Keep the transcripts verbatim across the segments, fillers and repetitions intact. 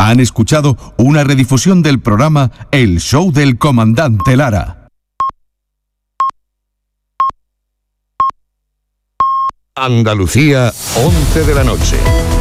Han escuchado una redifusión del programa El Show del Comandante Lara. Andalucía, once de la noche.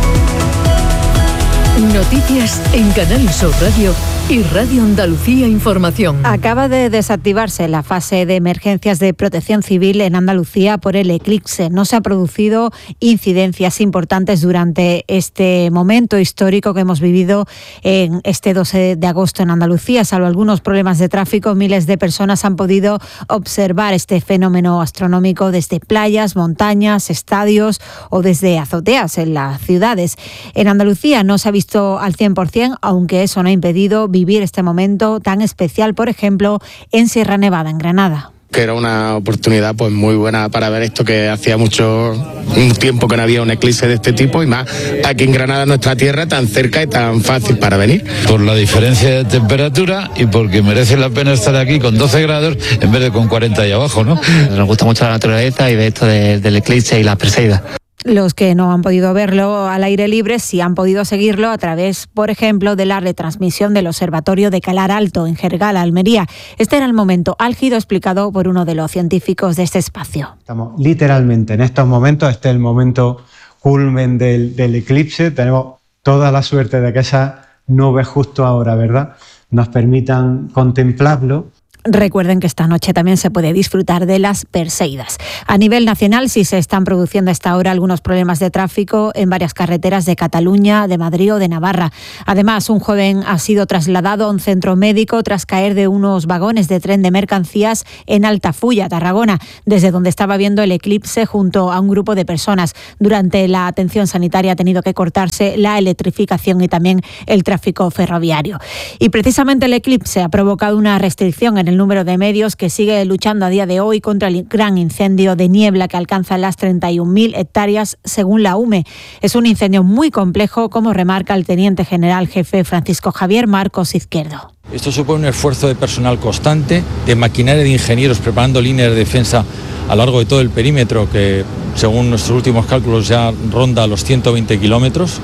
Noticias en Canal Sur Radio y Radio Andalucía Información. Acaba de desactivarse la fase de emergencias de protección civil en Andalucía por el eclipse. No se han producido incidencias importantes durante este momento histórico que hemos vivido en este doce de agosto en Andalucía. Salvo algunos problemas de tráfico, miles de personas han podido observar este fenómeno astronómico desde playas, montañas, estadios o desde azoteas en las ciudades. En Andalucía no se ha visto al cien por ciento, aunque eso no ha impedido vivir este momento tan especial, por ejemplo, en Sierra Nevada, en Granada. Que era una oportunidad pues muy buena para ver esto, que hacía mucho un tiempo que no había un eclipse de este tipo, y más aquí en Granada, nuestra tierra, tan cerca y tan fácil para venir. Por la diferencia de temperatura y porque merece la pena estar aquí con doce grados en vez de con cuarenta ahí abajo, ¿no? Nos gusta mucho la naturaleza y ver esto de, del eclipse y las Perseidas. Los que no han podido verlo al aire libre sí han podido seguirlo a través, por ejemplo, de la retransmisión del Observatorio de Calar Alto en Jergal, Almería. Este era el momento álgido explicado por uno de los científicos de este espacio. Estamos literalmente en estos momentos, este es el momento culmen del, del eclipse. Tenemos toda la suerte de que esas nubes justo ahora, ¿verdad?, nos permitan contemplarlo. Recuerden que esta noche también se puede disfrutar de las Perseidas. A nivel nacional sí se están produciendo a esta hora algunos problemas de tráfico en varias carreteras de Cataluña, de Madrid o de Navarra. Además, un joven ha sido trasladado a un centro médico tras caer de unos vagones de tren de mercancías en Altafulla, Tarragona, desde donde estaba viendo el eclipse junto a un grupo de personas. Durante la atención sanitaria ha tenido que cortarse la electrificación y también el tráfico ferroviario. Y precisamente el eclipse ha provocado una restricción en el número de medios que sigue luchando a día de hoy contra el gran incendio de niebla que alcanza las treinta y un mil hectáreas según la U M E. Es un incendio muy complejo, como remarca el teniente general jefe Francisco Javier Marcos Izquierdo. Esto supone un esfuerzo de personal constante, de maquinaria de ingenieros preparando líneas de defensa a lo largo de todo el perímetro, que según nuestros últimos cálculos ya ronda los ciento veinte kilómetros.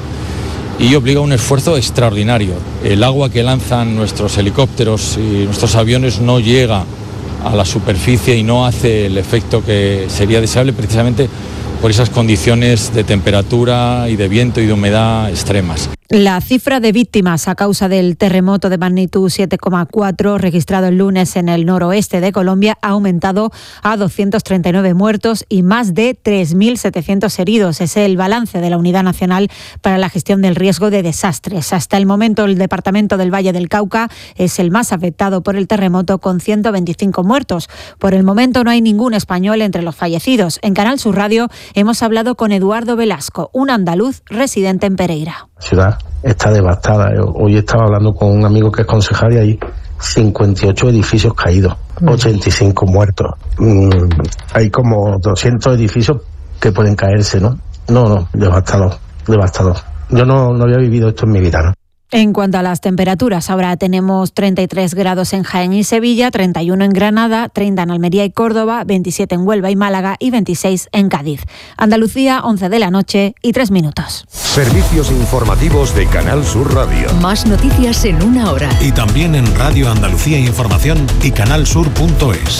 Y obliga a un esfuerzo extraordinario. El agua que lanzan nuestros helicópteros y nuestros aviones no llega a la superficie y no hace el efecto que sería deseable, precisamente por esas condiciones de temperatura y de viento y de humedad extremas. La cifra de víctimas a causa del terremoto de magnitud siete coma cuatro registrado el lunes en el noroeste de Colombia ha aumentado a doscientos treinta y nueve muertos y más de tres mil setecientos heridos. Es el balance de la Unidad Nacional para la Gestión del Riesgo de Desastres. Hasta el momento, el departamento del Valle del Cauca es el más afectado por el terremoto, con ciento veinticinco muertos. Por el momento no hay ningún español entre los fallecidos. En Canal Sur Radio hemos hablado con Eduardo Velasco, un andaluz residente en Pereira. La ciudad está devastada. Hoy estaba hablando con un amigo que es concejal y hay cincuenta y ocho edificios caídos, ochenta y cinco muertos. Mm, hay como doscientos edificios que pueden caerse, ¿no? No, no, devastador, devastador. Yo no, no había vivido esto en mi vida, ¿no? En cuanto a las temperaturas, ahora tenemos treinta y tres grados en Jaén y Sevilla, treinta y uno en Granada, treinta en Almería y Córdoba, veintisiete en Huelva y Málaga y veintiséis en Cádiz. Andalucía, once de la noche y tres minutos. Servicios informativos de Canal Sur Radio. Más noticias en una hora. Y también en Radio Andalucía Información y canalsur punto es.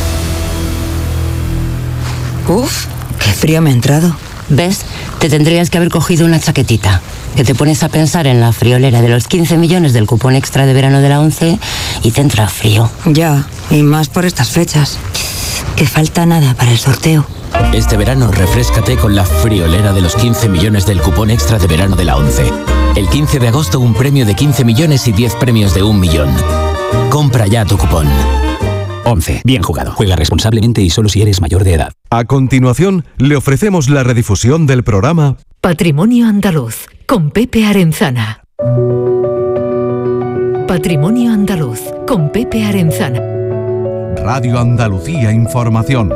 Uf, qué frío me ha entrado. ¿Ves? Te tendrías que haber cogido una chaquetita. Que te pones a pensar en la friolera de los quince millones del cupón extra de verano de la ONCE y te entra frío. Ya, y más por estas fechas. Que falta nada para el sorteo. Este verano refréscate con la friolera de los quince millones del cupón extra de verano de la ONCE. El quince de agosto un premio de quince millones y diez premios de un millón. Compra ya tu cupón. ONCE. Bien jugado. Juega responsablemente y solo si eres mayor de edad. A continuación, le ofrecemos la redifusión del programa Patrimonio Andaluz, con Pepe Arenzana. Patrimonio Andaluz, con Pepe Arenzana. Radio Andalucía Información.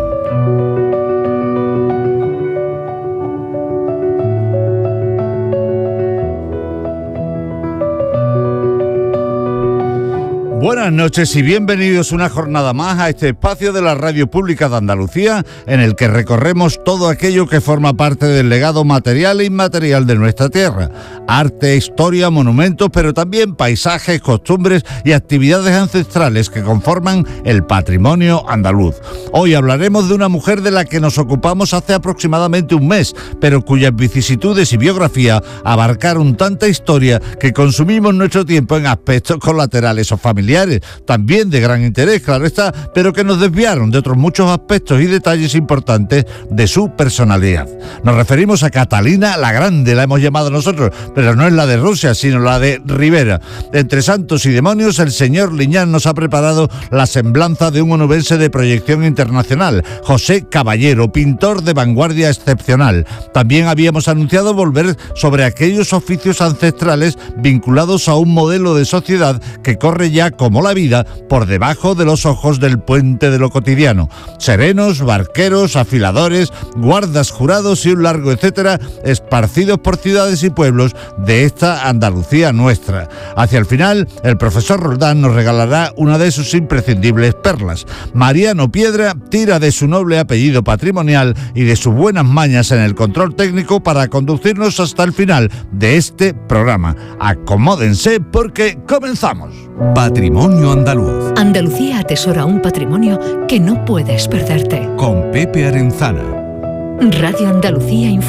Buenas noches y bienvenidos una jornada más a este espacio de la Radio Pública de Andalucía, en el que recorremos todo aquello que forma parte del legado material e inmaterial de nuestra tierra. Arte, historia, monumentos, pero también paisajes, costumbres y actividades ancestrales que conforman el patrimonio andaluz. Hoy hablaremos de una mujer de la que nos ocupamos hace aproximadamente un mes, pero cuyas vicisitudes y biografía abarcaron tanta historia que consumimos nuestro tiempo en aspectos colaterales o familiares, también de gran interés, claro está, pero que nos desviaron de otros muchos aspectos y detalles importantes de su personalidad. Nos referimos a Catalina la Grande, la hemos llamado nosotros, pero no es la de Rusia, sino la de Rivera. Entre santos y demonios, el señor Liñán nos ha preparado la semblanza de un onubense de proyección internacional, José Caballero, pintor de vanguardia excepcional. También habíamos anunciado volver sobre aquellos oficios ancestrales vinculados a un modelo de sociedad que corre ya como la vida por debajo de los ojos del puente de lo cotidiano. Serenos, barqueros, afiladores, guardas jurados y un largo etcétera, esparcidos por ciudades y pueblos de esta Andalucía nuestra. Hacia el final, el profesor Roldán nos regalará una de sus imprescindibles perlas. Mariano Piedra tira de su noble apellido patrimonial y de sus buenas mañas en el control técnico para conducirnos hasta el final de este programa. Acomódense porque comenzamos. Patrimonio andaluz. Andalucía atesora un patrimonio que no puedes perderte. Con Pepe Arenzana. Radio Andalucía Información.